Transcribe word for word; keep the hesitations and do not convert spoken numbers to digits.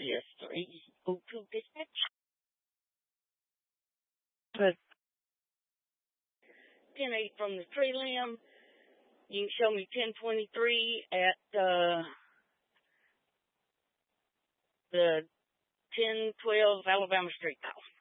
C S three oh two dispatch. But ten eight from the tree limb. You can show me ten twenty-three at uh, the ten twelve Alabama Street call.